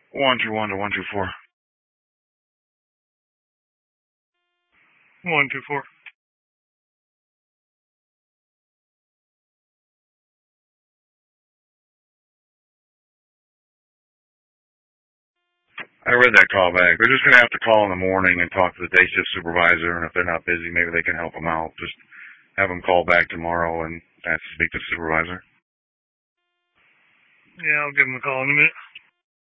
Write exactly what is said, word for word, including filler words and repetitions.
One two one to one two four. One two four. I read that call back. They're just gonna have to call in the morning and talk to the day shift supervisor, and if they're not busy, maybe they can help them out. Just have them call back tomorrow and ask to speak to the supervisor. Yeah, I'll give them a call in a minute.